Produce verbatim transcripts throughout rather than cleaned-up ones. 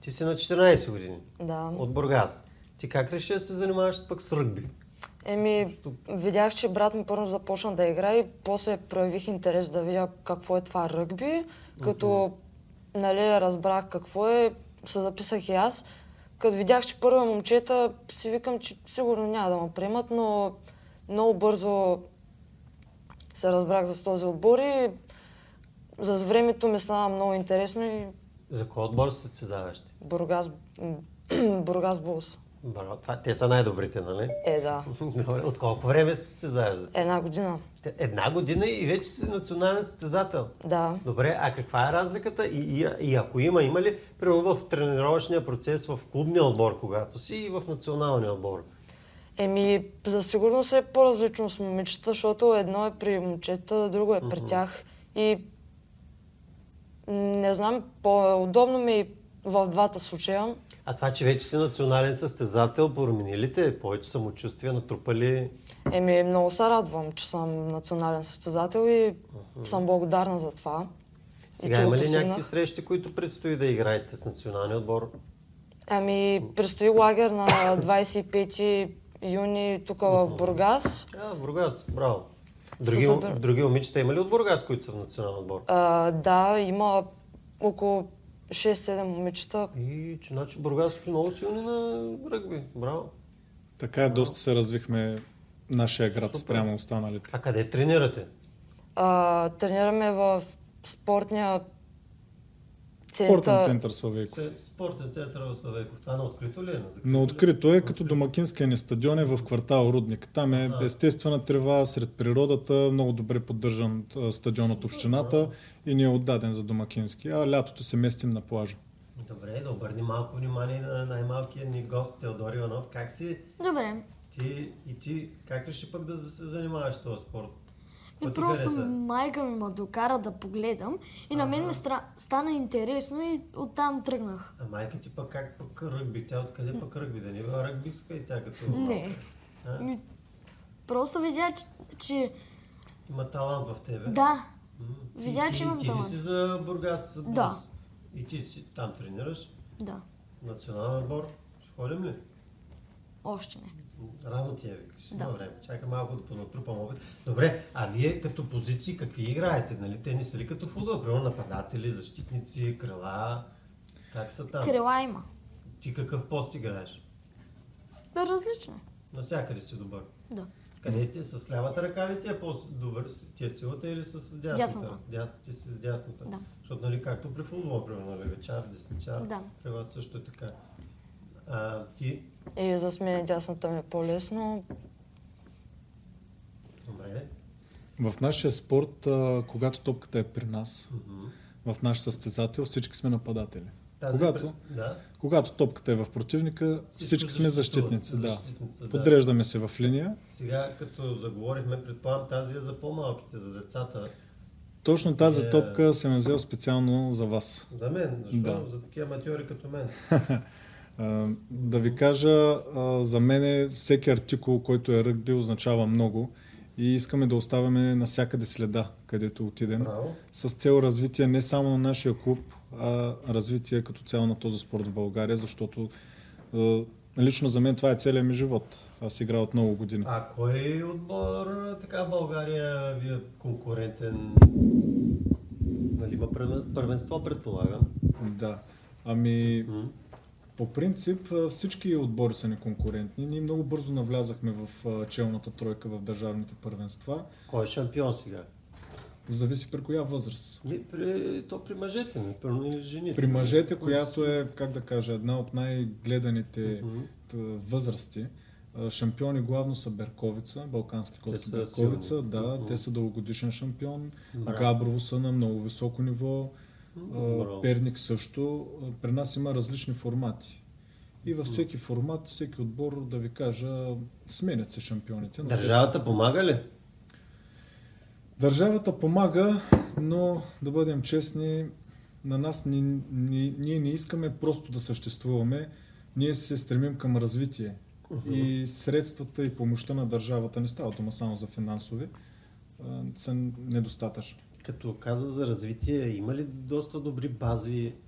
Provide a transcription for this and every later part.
Ти си на четиринайсет години. Да. От Бургас. Ти как реши да се занимаваш пък с ръгби? Еми, видях, че брат ми първо започна да играе и после проявих интерес да видя какво е това ръгби. Като mm-hmm. нали, разбрах какво е, се записах и аз. Като видях, че първо момчета, си викам, че сигурно няма да ме приемат, но много бързо се разбрах за този отбор и за времето ми стана много интересно и... За кой отбор се състезаваш? Бургас... Бургас Булс. Браво, това, те са най-добрите, нали? Е, да. От колко време се състезаваш за това? Една година. Една година и вече си национален състезател? Да. Добре, а каква е разликата? И, и, и ако има, има ли, примерно в тренировъчния процес, в клубния отбор, когато си, и в националния отбор? Еми, за сигурност е по-различно с момичета, защото едно е при момчета, друго е при тях. И не знам, по-удобно ми е в двата случая. А това, че вече си национален състезател, промени ли те? Повече самочувствие натрупали? Еми, много се радвам, че съм национален състезател и uh-huh. съм благодарна за това. Сега има ли някакви срещи, които предстои да играете с националния отбор? Ами, предстои лагер на двайсет и пети юни тук в Бургас. А, в Бургас, браво. Други, събер... други момичета има ли от Бургас, които са в национален отбор? А, да, има около шест-седем момичета. И че значи Бургас са много силни на ръгби. Браво. Така е, доста се развихме нашия град Супер. Спрямо останалите. А къде тренирате? А, тренираме в спортния център. Спортен център Славейков. Спортен център в Славейков. Това на открито ли е? На, на открито е, като домакинския ни стадион е в квартал Рудник. Там е а. естествена трева, сред природата, много добре поддържан стадион от общината а. и ни е отдаден за домакински. А лятото се местим на плажа. Добре, да обърни малко внимание на най-малкия ни гост Теодор Иванов. Как си? Добре. Ти и ти как реши пък да се занимаваш с този спорт? И просто майка ми ме докара да погледам и на мен ми стра... стана интересно и оттам тръгнах. А майка ти пък как пък ръгби? Тя откъде пък ръгби? Да не била ръгбистка и тя като... Не. Ми... Просто видя, че, че... Има талант в тебе. Да. М- видя, и, че имам ти, талант. Ти ли си за Бургас? Да. И ти си там тренираш? Да. Национален отбор? Ще ходим ли? Още не. Рано ти я викаш. Да. Добре, чакай малко да понатрупам опит. Добре, а вие като позиции какви играете? Нали? Те не са ли като футбол? Примерно нападатели, защитници, крила? Как са там? Крила има. Ти какъв пост играеш? Да, различно. Навсякъде си добър? Да. Къде ти? С лявата ръка ли ти е по-добър? Ти е силата или с дясната? Дясната. Дяс, ти си с дясната. Да. Защото нали както при футбола, примерно левичар, десничар, да. при вас също е така. А, ти? И за мен дясната ми е по-лесно. Добре. В нашия спорт, а, когато топката е при нас, mm-hmm. в наш състезател, всички сме нападатели. Тази когато, при... да. когато топката е в противника, всички, всички сме защитници. Да. да. Подреждаме се в линия. Сега, като заговорихме, предполагам, тази е за по-малките, за децата. Точно тази е... топка съм я взел специално за вас. За мен? Защо? Да. За такива аматьори като мен. Да ви кажа, за мен всеки артикул, който е ръгби, означава много и искаме да оставяме навсякъде следа, където отидем. Браво. С цел развитие не само на нашия клуб, а развитие като цяло на този спорт в България, защото лично за мен това е целият ми живот. Аз играя от много години. А кой отбор така в България ви е конкурентен? Нали има първенство, предполагам? Да. Ами... М- По принцип всички отбори са неконкурентни. Ние много бързо навлязахме в челната тройка в държавните първенства. Кой е шампион сега? Зависи при коя възраст. Ми, при, то при мъжете, не при жените. При мъжете, която е, как да кажа, една от най-гледаните uh-huh. възрасти. Шампиони главно са Берковица, балкански котки Берковица. Силни. Да, uh-huh. те са дългогодишен шампион. Браво. Габрово са на много високо ниво. Uh, Перник също. При нас има различни формати. И във всеки формат, всеки отбор, да ви кажа, сменят се шампионите. Държавата помага ли? Държавата помага, но да бъдем честни, на нас ни, ни, ние не искаме просто да съществуваме, ние се стремим към развитие. Uh-huh. И средствата и помощта на държавата, не става дума само за финансови, са недостатъчни. Като каза за развитие, има ли доста добри бази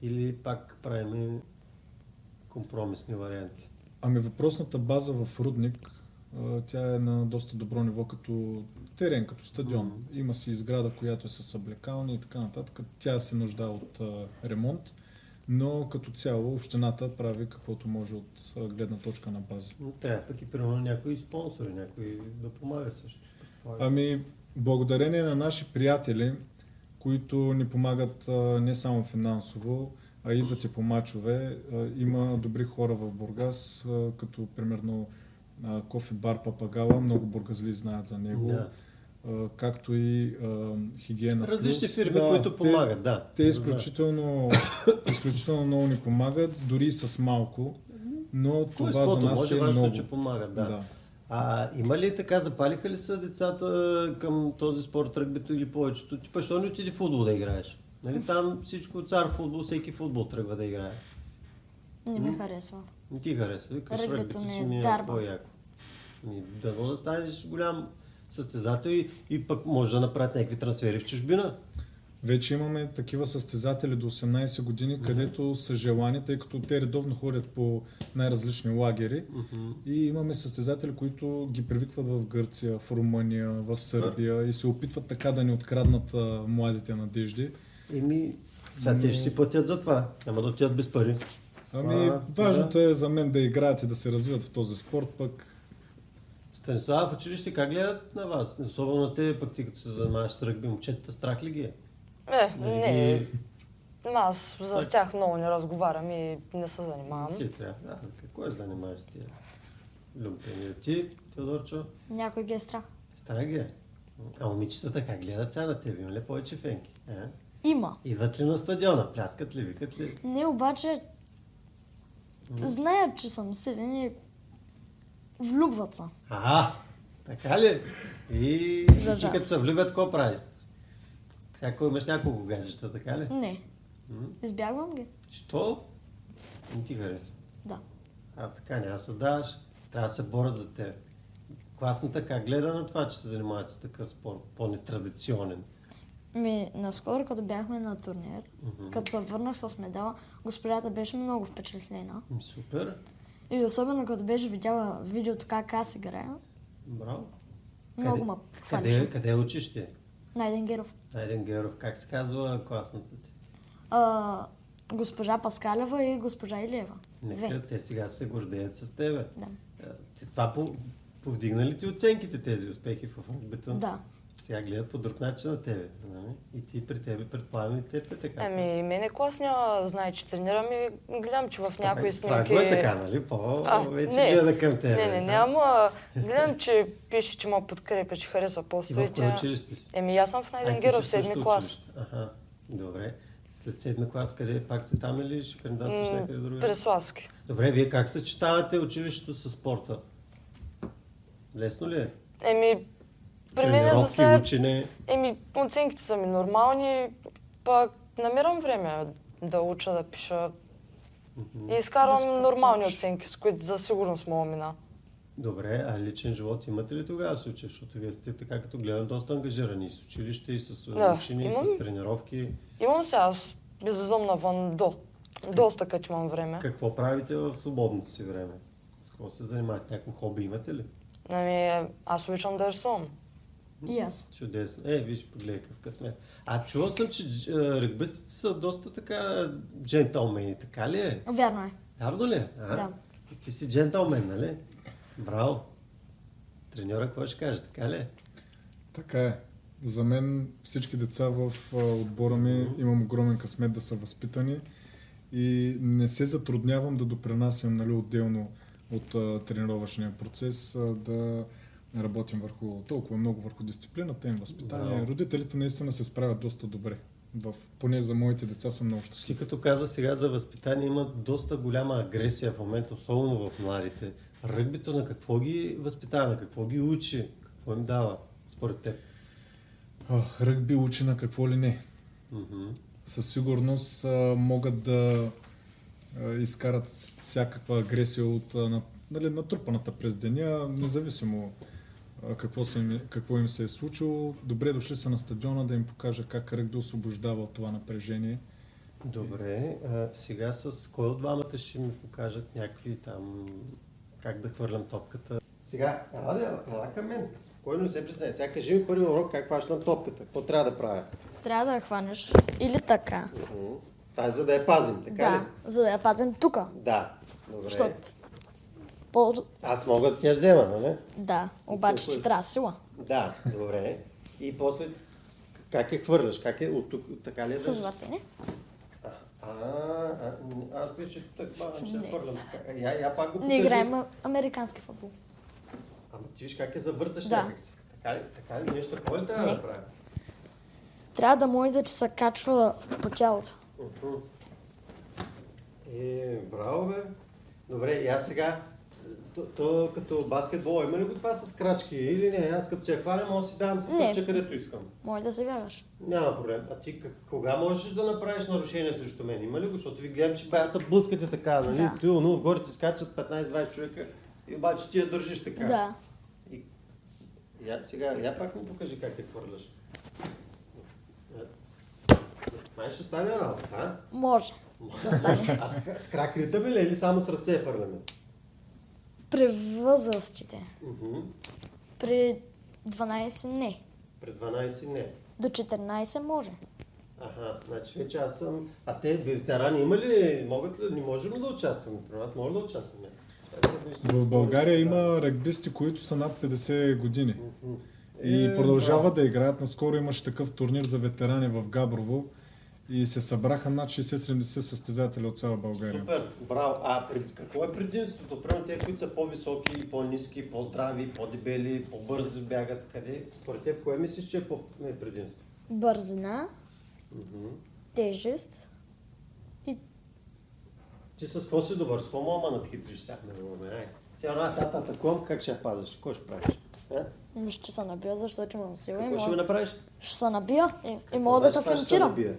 Или пак правим компромисни варианти? Ами въпросната база в Рудник, а, тя е на доста добро ниво като терен, като стадион. Mm-hmm. Има си изграда, която е с облекални и така нататък. Тя се нуждае от а, ремонт, но като цяло общината прави каквото може от а, гледна точка на база. Но трябва пък и примерно някои спонсори, някой да помага също. Ами, благодарение на наши приятели, които ни помагат а, не само финансово, а идват и по мачове. А, има добри хора в Бургас, а, като примерно а, кофе бар Папагала, много бургазли знаят за него. Да. А, както и а, Хигиена Различни Плюс. фирми, Да, които те, помагат, да. Те изключително, изключително много ни помагат, дори и с малко, но това за нас може, е важно, много. че помагат, да. Да. А има ли така, запалиха ли са децата към този спорт, ръгбито или повечето? Ти защо не отиди футбол да играеш? Нали там всичко цар футбол, всеки футбол тръгва да играе. Не ми харесва. Не ти харесва. Викаш, Ръгбито ръгбито ми си е ми е дарба. по-яко. Ами, дано да станеш голям състезател и, и пък може да направят някакви трансфери в чужбина. Вече имаме такива състезатели до осемнайсет години, mm-hmm. където са желани, тъй като те редовно ходят по най-различни лагери. Mm-hmm. И имаме състезатели, които ги привикват в Гърция, в Румъния, в Сърбия и се опитват така да ни откраднат а, младите надежди. Еми, сега Но... те ще си платят за това. Няма да отидат без пари. Ами, а, важното да. е за мен да играят и да се развиват в този спорт, пък... Станислав, в училище как гледат на вас? Особено на те, пък ти като се занимаваш с ръгби, момчетата страх ли ги е? Не, Нали не. ги- Аз за тях много не разговарям и не се занимавам. Ти трябва. Да, какво ще занимаваш с тия люмпени? Ти, Теодорчо, Някой ги е страх. страх ги е. А момичетата как гледат сега на тебе? Има ли повече фенки? А? Има. Идват ли на стадиона? Пляскат ли? Викат ли? Не, обаче знаят, че съм силен и влюбват се. Ага, така ли? И За ти жал. като се влюбят, какво правиш? Всяко имаш няколко гаджета, така ли? Не. М? Избягвам ги. Що? Не ти харесва. Да. А така, няма да се даваш. Трябва да се борят за теб. Класната как гледа на това, че се занимават с такъв спорт, по-нетрадиционен? Ми, наскоро, като бяхме на турнир, Мгм. като се върнах с медала, госпожата беше много впечатлена. М, Супер. И особено като беше видяла видеото как аз играя, Браво. много Къде- ме Къде, хвалише. къде учиш ти? Найден Геров. Найден Геров. Как се казва класната ти? А, госпожа Паскалева и госпожа Илиева. Нека Две. те сега се гордеят с тебе. Да. А, ти това по, повдигна ли ти оценките тези успехи в ръгбито? Да. Сега гледат по друг начин на тебе. Нали? И ти при тебе, предполагам и теб е така. Ами, мене клас няма знае, че тренирам и гледам, че в някои снимки... Това е така, нали? По, А, вече не. гледа към тебе. Не, не, да? няма. Гледам, че пише, че ме подкрепя, че харесва Ти поста в и кое тя... училище си? Еми, аз съм в А, Найден ти Геров, си в седми същото клас. училище. Аха, добре. След седми клас, къде пак си там или ще кандидатстваш М, някъде друга? Преславски. Добре, вие как съчетавате училището с спорта? Лесно ли е? Еми, при мен е за Тренировки, сега... учене. Еми, оценките са ми нормални, пък намирам време да уча, да пиша. Мгм. И Да изкарвам спортуваш. нормални оценки, с които за сигурност мога мина. Добре, а личен живот имате ли тогава случай? Защото вие сте така като гледам доста ангажирани и с училище, и с Да, учени, и имам. с тренировки. Имам сега, аз излизам навън до, доста като имам време. Какво правите в свободното си време? С какво се занимавате? Някакво хоби имате ли? Ами, аз обичам да рисувам. И аз. Чудесно. Е, виж, погледай какъв късмет. А чувал съм, че дж- а, ръгбистите са доста така джентълмени, така ли е? Вярно е. Вярно ли е? А? Да. И ти си джентълмен, нали? Браво! Треньора, какво ще каже, така ли е? Така е. За мен всички деца в а, отбора ми имам огромен късмет да са възпитани и не се затруднявам да допринасям, нали, отделно от а, тренировъчния процес, а, да работим върху толкова много върху дисциплината им, възпитание. Браво. Родителите наистина се справят доста добре. В, поне за моите деца съм много Ти щастлив. като каза сега за възпитание, има доста голяма агресия в момента, особено в младите. Ръгбито на какво ги възпитава, на какво ги учи, какво им дава, според теб? А, ръгби учи на какво ли не. Мгм. Със сигурност а, могат да а, изкарат с- всякаква агресия от а, на, нали, натрупаната през деня, независимо а, какво, се им, какво им се е случило. Добре дошли са на стадиона да им покажа как ръгби освобождава от това напрежение Добре, а, сега с кой от двамата ще ми покажат някакви там, как да хвърлям топката? Сега, ела, ела, ела към мен. Кой не се присъединява? Сега кажи ми първи урок как хващам топката. Какво трябва да правя? Трябва да я хванеш или така. Uh-huh. Това е за да я пазим, така Да, ли? за да я пазим тука. Да. Добре. Защото... По... Аз мога да ти я взема, нали? Да, обаче Толкова- ще трябва сила. Да, добре. И после как я хвърляш? Как е от тук, така ли е? С въртене. А, а, а, аз мисля, че така ще я хвърлям. Така. Я, я пак го покажи. Не играем а- американски футбол. Ама ти виж как я завърташ Да. някак си. Така ли? Така ли? Нещо такова ли трябва Не. да правя? Трябва да може да ти се качва по тялото. Уху. Е, браво бе. Добре, и аз сега, то, то като баскетбол, има ли го това с крачки или не? Аз като се я хваля, мога да си давам да се Не. тъпча където искам. Може да се бягаш. Няма проблем. А ти как, кога можеш да направиш нарушение срещу мен? Има ли го? Защото ви гледам, че бая са блъскате така, нали? Да. Ти, ну, горе ти скачат петнайсет-двайсет човека и обаче ти я държиш така. Да. И... Я, сега, я пак ми покажи как я хвърляш. Май ще стане работа, а? Може да стане. А с, с крак ритаме ли или само с ръце хвърляме? При възрастите. Уху. При дванайсет не. При дванайсет не. До четиринайсет може. Аха, значи вече аз съм... А те ветерани има ли? Могат ли? Не можем ли да участваме? При нас може да участваме. В България има регбисти, които са над петдесет години. И Е, продължават браво. да играят. Наскоро имаше такъв турнир за ветерани в Габрово и се събраха над шейсет-седемдесет състезатели от цяла България. Супер, браво. А пред, какво е предимството? Примерно те, които са по-високи, по-ниски, по-здрави, по-дебели, по-бързи бягат. Къде? Според теб, кое мислиш, че е по-предимство? Бързина, тежест и Ти с какво си добър? С какво мога да надхитриш сега? Ай. Сега аз сега атакувам, как ще я пазиш? Какво ще правиш? А? мисля, че се набия, защото имам сила и Какво ще ми мога... направиш? Ще се набия и, и мога да те Значи това ще се финтирам. набие.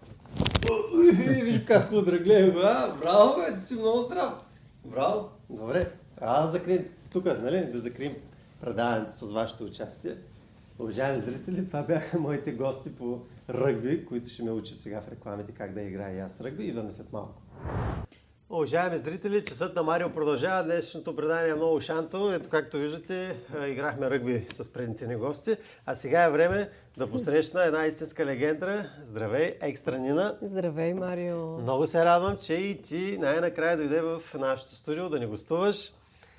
Ой, виж как удра, гледай го, а? Браво, бе, ти си много здрав. Браво, добре. А да закрием тук, нали? Да закрием предаването с вашето участие. Уважаеми зрители, това бяха моите гости по ръгби, които ще ме учат сега в рекламите как да играя и аз ръгби. Идваме след малко. Уважаеми зрители, часът на Марио продължава. Днешното предание е много шанто. Ето, както виждате, играхме ръгби с предните ни гости. А сега е време да посрещна една истинска легенда. Здравей, Екстра Нина. Здравей, Марио! Много се радвам, че и ти най-накрая дойде в нашото студио да ни гостуваш.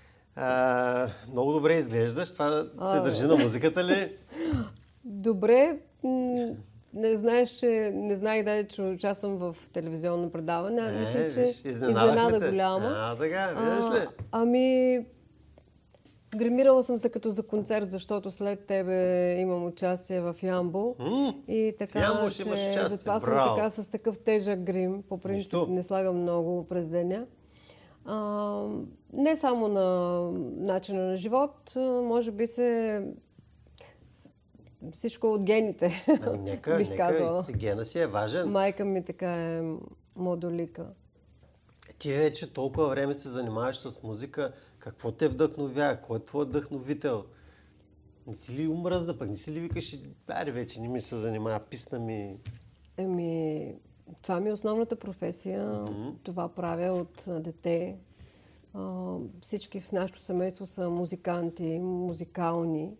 А, много добре изглеждаш. Това се А, държи на музиката ли? Добре, м, не знаеш, че не знаех да че участвам в телевизионно предаване. А, мисля, че виж, изненадахме изненада те. голяма. А, така, виждаш ли? Ами, гримирала съм се като за концерт, защото след тебе имам участие в Ямбол. М, И така, Ямбол ще имаш че участие. затова съм Браво. така с такъв тежък грим. По принцип Нищо. не слагам много през деня. А, не само на начина на живот, а, може би се с- всичко от гените, Ами нека, бих нека, казала. гена си е важен. Майка ми така е модолика. Ти вече толкова време се занимаваш с музика. Какво те вдъхновява? Кой е твой вдъхновител? Не ти ли умръзна, пък не си ли викаш, аре вече не ми се занимава, писна ми. Еми, това ми е основната професия. Мгм. Това правя от а, дете. А, всички в нашето семейство са музиканти, музикални.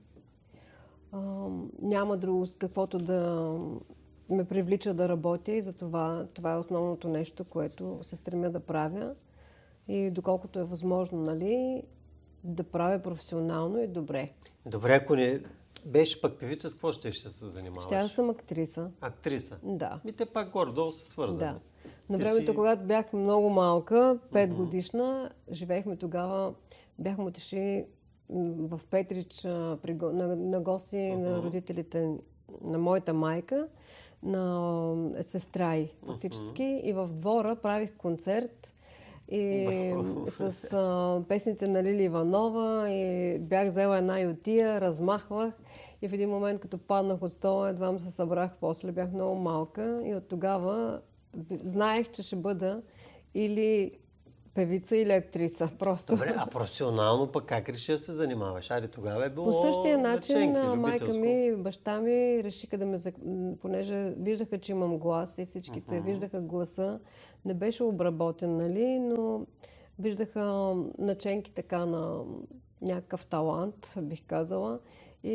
А, няма друго с каквото да ме привлича да работя и затова това е основното нещо, което се стремя да правя. И доколкото е възможно, нали, да правя професионално и добре. Добре, ако не беше пък певица, с какво ще, ще се занимаваш? Ще аз съм актриса. Актриса? Да. Ми те пак горе-долу са свързани. Да. На Ти времето, си- когато бях много малка, пет годишна, живеехме тогава, бяхме отишли м, в Петрич а, при, го- на, на гости на родителите на моята майка, на а, сестра й фактически. И в двора правих концерт и с а, песните на Лили Иванова и бях взела една ютия, размахвах и в един момент, като паднах от стола, едва се събрах после, бях много малка и от тогава б- знаех, че ще бъда или певица или актриса. Просто. Добре, а професионално пък как реши да се занимаваш? Айде, тогава е било По същия начин наченки, майка ми и баща ми решиха да ме... Понеже виждаха, че имам глас и всичките uh-huh. виждаха гласа. Не беше обработен, нали, но виждаха наченки така на някакъв талант, бих казала. И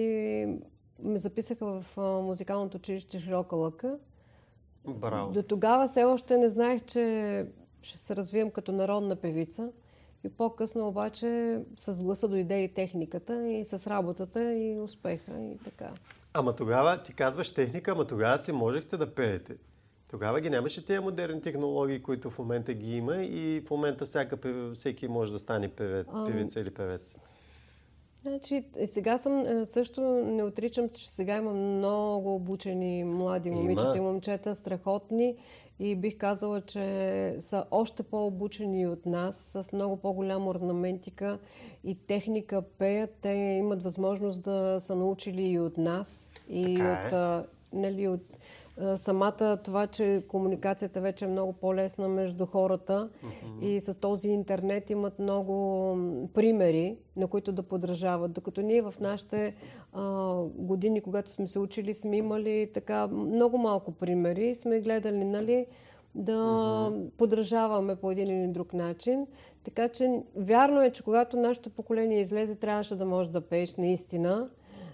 ме записаха в музикалното училище Широка лъка. Браво. До тогава все още не знаех, че ще се развием като народна певица. И по-късно обаче с гласа дойде и техниката, и с работата, и успеха, и така. Ама тогава ти казваш техника, ама тогава си можехте да пеете. Тогава ги нямаше тези модерни технологии, които в момента ги има и в момента всяка, всеки може да стане певец, певица или певец. Значи, сега съм, също не отричам, че сега има много обучени млади момичета и момчета, страхотни, и бих казала, че са още по-обучени от нас, с много по-голяма орнаментика и техника пеят. Те имат възможност да са научили и от нас, и от, е. нали, от самата това, че комуникацията вече е много по-лесна между хората uh-huh. и с този интернет имат много примери, на които да подражават. Докато ние в нашите а, години, когато сме се учили, сме имали така много малко примери, сме гледали, нали, да uh-huh. подражаваме по един или друг начин. Така че вярно е, че когато нашето поколение излезе, трябваше да можеш да пееш наистина.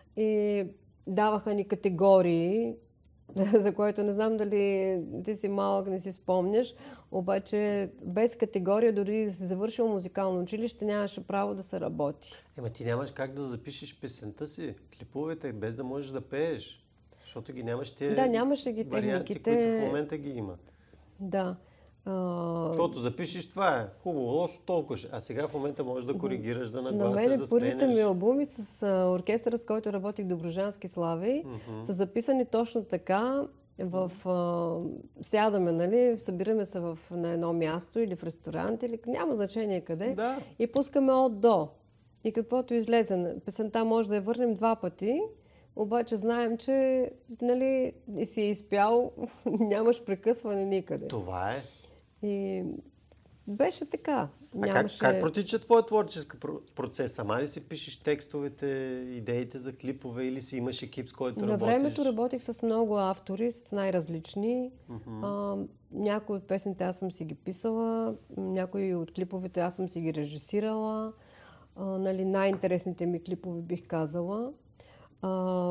И даваха ни категории, за което не знам дали ти си малък, не си спомняш, обаче без категория, дори да си завършил музикално училище, нямаше право да се работи. Ема ти нямаш как да запишеш песента си, клиповете, без да можеш да пееш, защото ги нямаш тези да, нямаше ги варианти, техниките, които в момента ги има. Да. Uh... Защото запишеш, това е хубаво, лошо, толкова. А сега в момента можеш да коригираш, да нагласиш, на мен да първите сменеш. ми албуми с а, оркестъра, с който работих, Добруджански слави, uh-huh. са записани точно така. В, а, сядаме, нали, събираме се в, на едно място или в ресторант, или няма значение къде, да. И пускаме от до. И каквото излезе. Песента може да я върнем два пъти, обаче знаем, че, нали, си е изпял, нямаш прекъсване никъде. Това е. И беше така. А Нямаше... как, как протича твой творчески процес? Сама ли си пишеш текстовете, идеите за клипове или си имаш екип, с който На работиш? На времето работих с много автори, с най-различни. Uh-huh. А, някои от песните аз съм си ги писала, някои от клиповете аз съм си ги режисирала. А, нали, най-интересните ми клипове бих казала. А,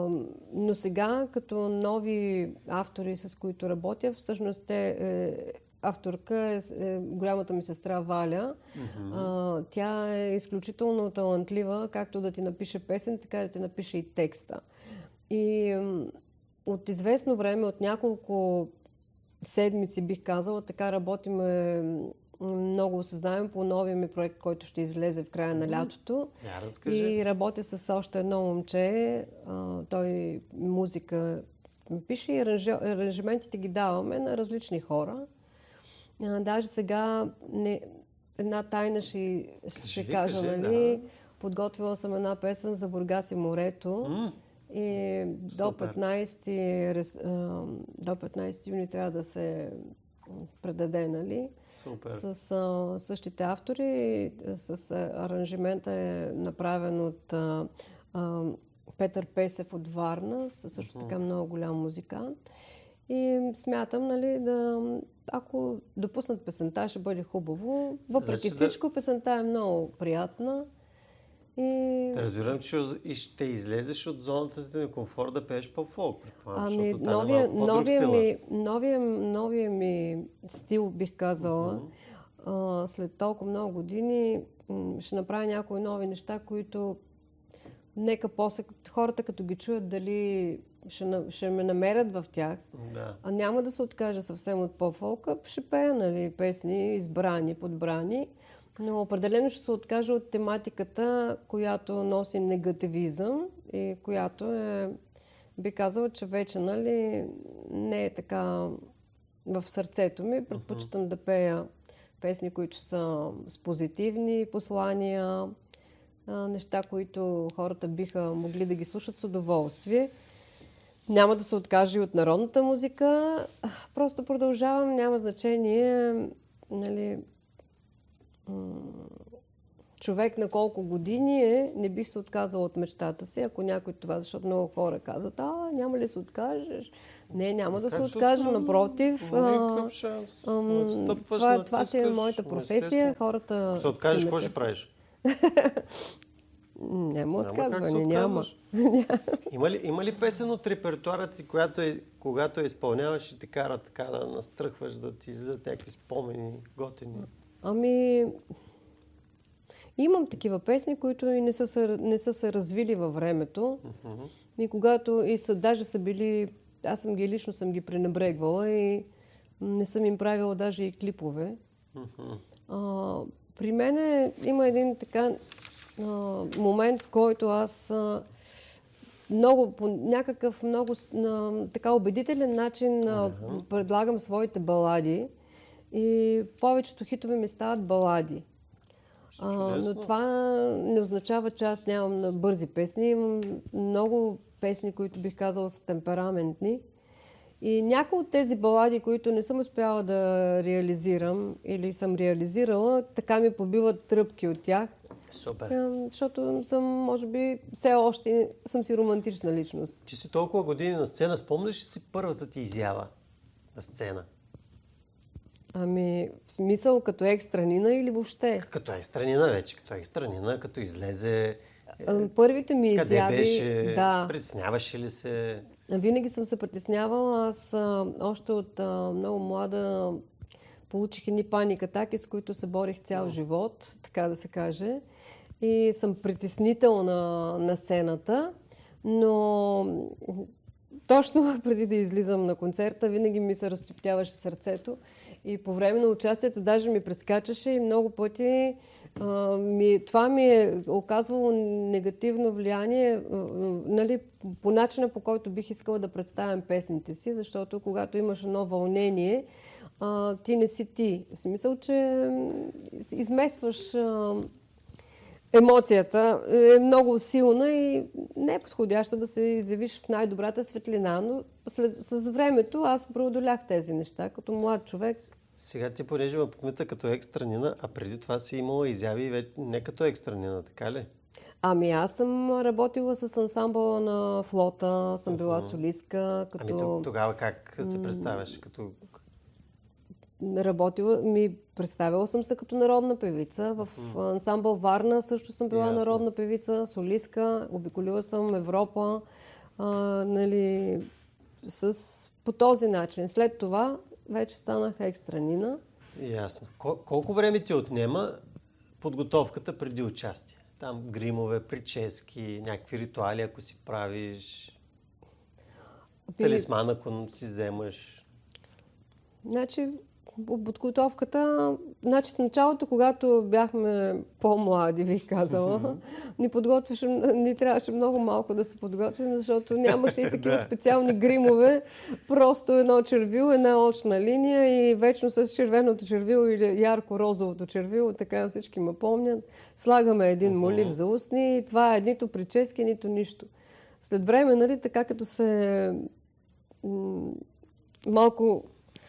но сега, като нови автори, с които работя, всъщност те... Е, авторка е, е голямата ми сестра Валя. Uh-huh. А, тя е изключително талантлива, както да ти напише песен, така да ти напише и текста. И м, от известно време, от няколко седмици, бих казала, така работиме много осъзнаем по новия ми проект, който ще излезе в края на лятото. Я, разкажи. И работя с още едно момче. А, той музика пише и аранжиментите ги даваме на различни хора. А, даже сега не, една тайна ще, ще кажа, кажи, нали? Да. Подготвила съм една песен за Бургас и морето. Mm, и до петнайсети, до петнайсети юни трябва да се предаде, нали? Супер. С а, същите автори. С а, аранжимента е направен от а, а, Петър Песев от Варна, също така много голям музикант. И смятам, нали, да, ако допуснат песента, ще бъде хубаво. Въпреки значи, всичко, да... песента е много приятна. И... Да, разбирам, че ще излезеш от зоната ти на комфорт да пееш по-фолк. Ами, новия, е новия, ми, новия, новия ми стил, бих казала, uh-huh. а, след толкова много години, ще направя някои нови неща, които нека после хората, като ги чуят, дали ще, ще ме намерят в тях, да. А няма да се откажа съвсем от по-фолка, ще пея, нали, песни избрани, подбрани, но определено ще се откажа от тематиката, която носи негативизъм и която е, би казала, че вече, нали, не е така в сърцето ми. Предпочитам uh-huh. да пея песни, които са с позитивни послания, неща, които хората биха могли да ги слушат с удоволствие. Няма да се откаже и от народната музика. Просто продължавам, няма значение, нали, човек на колко години е, не бих се отказала от мечтата си, ако някой това, защото много хора казват, а, няма ли се откажеш? Не, няма да се откажа, напротив. Това, това си е моята професия. Хората... Ако се откажеш, какво ще правиш? Няма отказване, няма. Има ли, има ли песен от репертуара ти, която е, когато я изпълняваш и те кара така да настръхваш, да ти издадат някакви спомени, готини? Ами, имам такива песни, които и не са, не са се развили във времето. Uh-huh. И когато и са, даже са били, аз съм ги лично съм ги пренебрегвала и не съм им правила даже и клипове. Uh-huh. А, при мен има един така а, момент, в който аз а, много, по някакъв много а, така убедителен начин а, uh-huh. предлагам своите балади и повечето хитове ми стават балади. А, но това не означава, че аз нямам на бързи песни. Имам много песни, които бих казала са темпераментни. И някои от тези балади, които не съм успяла да реализирам или съм реализирала, така ми побиват тръпки от тях. Супер. Защото съм, може би, все още съм си романтична личност. Ти си толкова години на сцена, спомняш ли си първата ти изява на сцена? Ами, в смисъл като екстранина или въобще? Като екстранина вече, като екстранина, като излезе... Първите ми къде изяви... беше? Да. Притесняваше ли се? Винаги съм се притеснявала. Аз а, още от а, много млада получих едни паник атаки, с които се борих цял живот, така да се каже. И съм притеснител на, на сцената, но точно преди да излизам на концерта, винаги ми се разтоптяваше сърцето. И по време на участието даже ми прескачаше и много пъти а, ми, това ми е оказвало негативно влияние а, нали, по начина, по който бих искала да представям песните си, защото когато имаш едно вълнение, а, ти не си ти. В смисъл, че измесваш а, емоцията, е много силна и не е подходяща да се изявиш в най-добрата светлина, но след, с времето аз преодолях тези неща като млад човек. Сега ти, понеже ме покмита като екстранина, а преди това си имала изяви вече не като екстранина, така ли? Ами аз съм работила с ансамбъла на Флота, съм била uh-huh. солистка. Като... Ами тогава как се представяш? Като... Работила, ми представила съм се като народна певица. В mm. ансамбъл Варна също съм била Ясно. народна певица, солистка. Обиколила съм Европа. А, нали, с, по този начин. След това вече станах екстранина. Ясно. Кол- колко време ти отнема подготовката преди участие? Там гримове, прически, някакви ритуали, ако си правиш, Би... талисман, ако си вземаш. Значи, подготовката, значи в началото, когато бяхме по-млади, бих казала, ни подготвяше, ни трябваше много малко да се подготвим, защото нямаше и такива специални гримове. Просто едно червило, една очна линия и вечно с червеното червило или ярко-розовото червило, така всички ме помнят. Слагаме един молив за устни и това е нито прически, нито нищо. След време, нали, така като се м- малко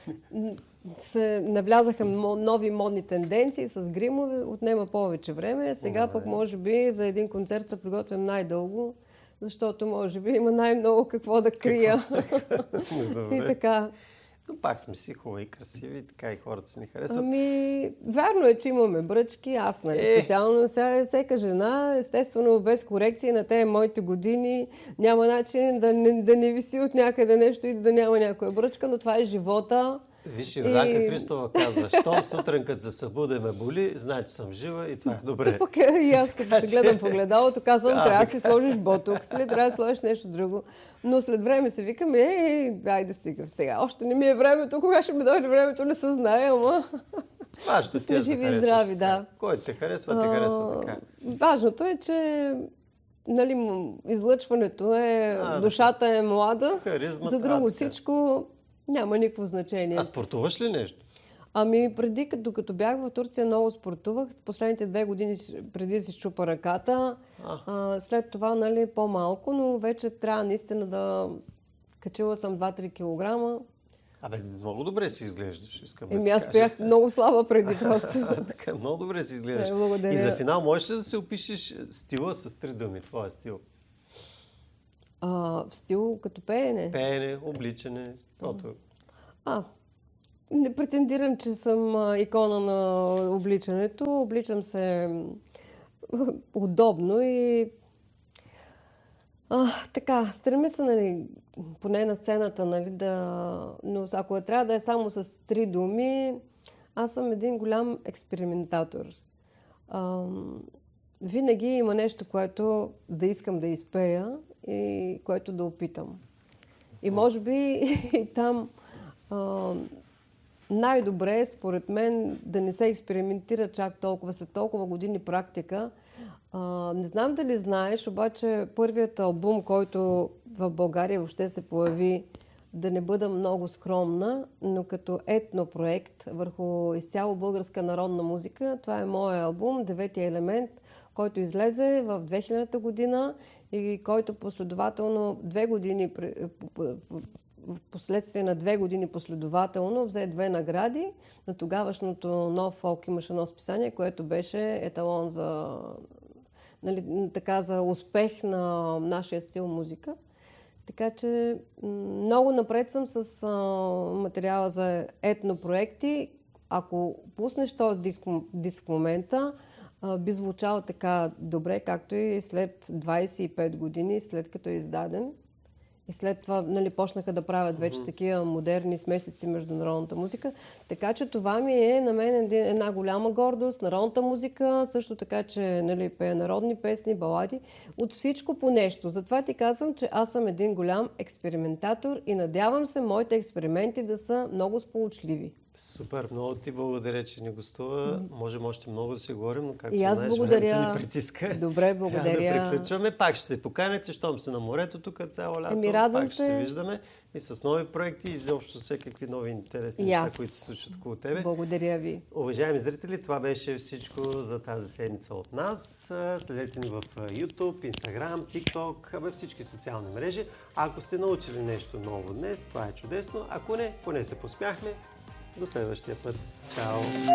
се навлязаха нови модни тенденции с гримове, отнема повече време. Сега пък може би за един концерт се приготвям най-дълго, защото може би има най-много какво да крия. И така. Но пак сме си хубави, красиви, така и хората си ни харесват. Ами, вярно е, че имаме бръчки. Аз, нали, е. специално сега, всяка жена, естествено, без корекции на тези моите години, няма начин да не, да не виси от някъде нещо или да няма някоя бръчка, но това е живота. Виж, Йорданка и... Христова казва, щом сутрин като се събуде ме боли, значи съм жива и това е добре. Пък и аз като се гледам по гледалото, казвам, трябва да си сложиш ботокс, или трябва да сложиш нещо друго. Но след време се викам, ей, дай да стига сега. Още не ми е времето, кога ще ми дойде времето, не се знае, ама... Важно ти да се живи и здрави, да. Кой те харесва, те харесва така. Важното е, че нали, излъчването е, а, душата е млада, харизмата, за друго всичко няма никакво значение. А спортуваш ли нещо? Ами преди, докато бях в Турция, много спортувах. Последните две години преди да си щупа ръката. А. А, след това, нали, по-малко, но вече трябва наистина да... Качила съм два-три килограма. Абе, много добре си изглеждаш, искам да Еми ти аз кажа. бях много слаба преди просто. Така, много добре си изглеждаш. Не, благодаря. И за финал можеш ли да се опишеш стила с три думи? Твоя стил. А, в стил като пеене. Пеене, обличане, каквото. А, не претендирам, че съм а, икона на обличането. Обличам се м, удобно и а, така, стремя се, нали, поне на сцената, нали, да... Но ако трябва да е само с три думи, аз съм един голям експериментатор. А, винаги има нещо, което да искам да изпея и което да опитам. И може би и там а, най-добре е, според мен, да не се експериментира чак толкова, след толкова години практика. А, не знам дали знаеш, обаче първият албум, който в България въобще се появи, да не бъда много скромна, но като етнопроект върху изцяло българска народна музика, това е моят албум, Деветия елемент, който излезе в две хилядната година и който последователно две години, в последствие на две години последователно взе две награди. На тогавашното Нов фолк имаше едно списание, което беше еталон за, нали, така, за успех на нашия стил музика. Така че много напред съм с а, материала за етнопроекти. Ако пуснеш този диск, диск в момента, а, би звучал така добре, както и след двадесет и пет години, след като е издаден. И след това, нали, почнаха да правят вече mm-hmm. такива модерни смесици между народната музика. Така че това ми е на мен една голяма гордост. Народната музика, също така, че, нали, пея народни песни, балади. От всичко по нещо. Затова ти казвам, че аз съм един голям експериментатор и надявам се моите експерименти да са много сполучливи. Супер, много ти благодаря, че ни гостува. Mm-hmm. Можем още много да си говорим, но както и аз знаеш, благодаря. времето ни притиска. Добре, благодаря. Трябва да приключваме. Пак ще се поканите, щом се на морето тук цяло лято. Еми, радвам пак се. ще се виждаме и с нови проекти и изобщо всякакви нови интересни неща, които се случват около тебе. Благодаря ви. Уважаеми зрители, това беше всичко за тази седмица от нас. Следете ни в YouTube, Instagram, TikTok, във всички социални мрежи. Ако сте научили нещо ново днес, това е чудесно. Ако не, поне се посмяхме. До следващия път. Чао!